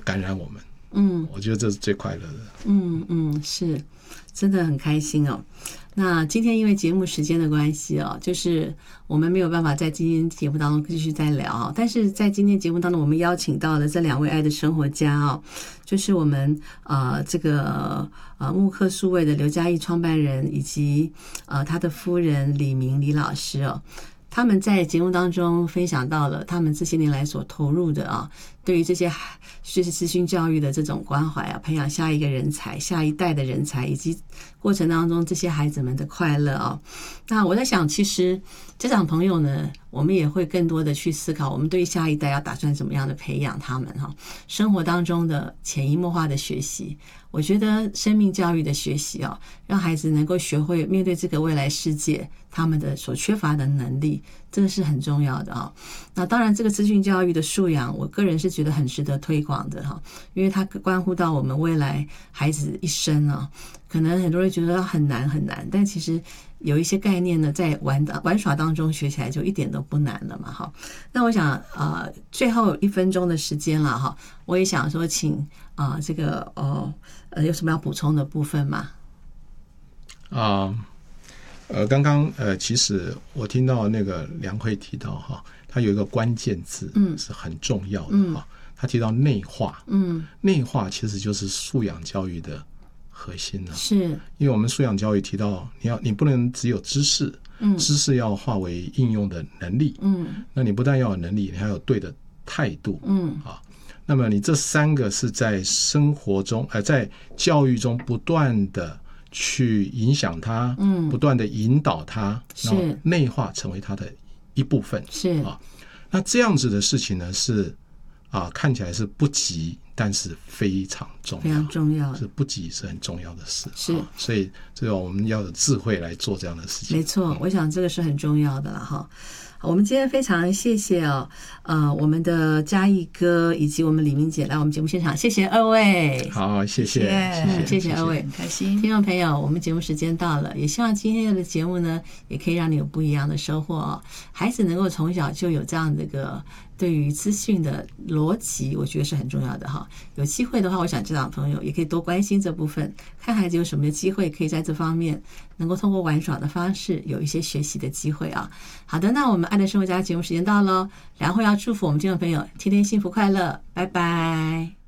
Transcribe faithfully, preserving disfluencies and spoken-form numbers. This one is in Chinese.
感染我们。 嗯， 我觉得这是最快乐的。 嗯嗯，是，真的很开心哦。那今天因为节目时间的关系哦，就是我们没有办法在今天节目当中继续再聊哦，但是在今天节目当中，我们邀请到了这两位爱的生活家哦，就是我们呃这个呃慕课数位的刘嘉义创办人，以及呃他的夫人李明李老师哦。他们在节目当中分享到了他们这些年来所投入的啊，对于这些就是资讯教育的这种关怀啊，培养下一个人才、下一代的人才，以及过程当中这些孩子们的快乐啊。那我在想，其实家长朋友呢，我们也会更多的去思考，我们对下一代要打算怎么样的培养他们哈，生活当中的潜移默化的学习。我觉得生命教育的学习啊，让孩子能够学会面对这个未来世界他们的所缺乏的能力，这个是很重要的啊。那当然这个资讯教育的素养，我个人是觉得很值得推广的哈，因为它关乎到我们未来孩子一生啊。可能很多人觉得很难很难，但其实有一些概念呢，在玩玩耍当中学起来就一点都不难了嘛哈。那我想呃最后一分钟的时间了哈，我也想说请啊、呃、这个哦呃有什么要补充的部分吗？ 啊呃刚刚呃其实我听到那个梁慧提到哈，他有一个关键字嗯是很重要的哈、嗯，他提到内化，嗯，内化其实就是素养教育的核心呢、啊， 是因为我们素养教育提到，你要你不能只有知识，嗯，知识要化为应用的能力，嗯，那你不但要有能力，你还要有对的态度，嗯啊，那么你这三个是在生活中，呃，在教育中不断的去影响他，嗯，不断的引导他，然后内化成为他的一部分， 是啊，那这样子的事情呢，是啊，看起来是不急。但是非常重要， 非常重要， 是不急是很重要的事， 是， 啊、所以这个我们要有智慧来做这样的事情。 没错，我想这个是很重要的了哈。我们今天非常谢谢哦，呃，我们的嘉义哥以及我们李明姐来我们节目现场，谢谢二位。 好，谢谢， 谢谢，谢谢二位， 很开心。 听众朋友，我们节目时间到了，也希望今天的节目呢，也可以让你有不一样的收获哦。孩子能够从小就有这样的一个对于资讯的逻辑，我觉得是很重要的哈。有机会的话，我想家长朋友也可以多关心这部分，看孩子有什么机会可以在这方面能够通过玩耍的方式有一些学习的机会啊。好的，那我们爱的生活家节目时间到了，然后要祝福我们听众朋友天天幸福快乐，拜拜。